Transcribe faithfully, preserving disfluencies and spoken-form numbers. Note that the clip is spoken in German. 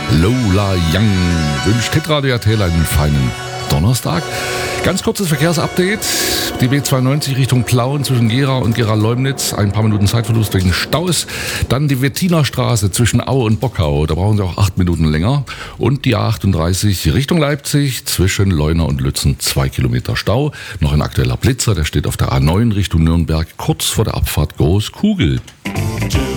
Lola Young wünscht Hitradio R T L einen feinen Donnerstag. Ganz kurzes Verkehrsupdate. Die B zweiundneunzig Richtung Plauen zwischen Gera und Gera-Leumnitz. Ein paar Minuten Zeitverlust wegen Staus. Dann die Wettiner Straße zwischen Aue und Bockau. Da brauchen Sie auch acht Minuten länger. Und die A achtunddreißig Richtung Leipzig zwischen Leuna und Lützen. Zwei Kilometer Stau. Noch ein aktueller Blitzer. Der steht auf der A neun Richtung Nürnberg kurz vor der Abfahrt Großkugel.